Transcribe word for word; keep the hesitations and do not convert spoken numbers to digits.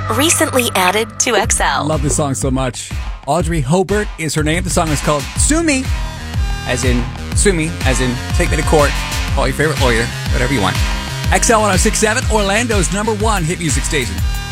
Recently added to X L. Love this song so much. Audrey Hobart is her name. The song is called Sue Me, as in sue me, as in take me to court. Call your favorite lawyer, whatever you want. X L one oh six point seven, Orlando's number one hit music station.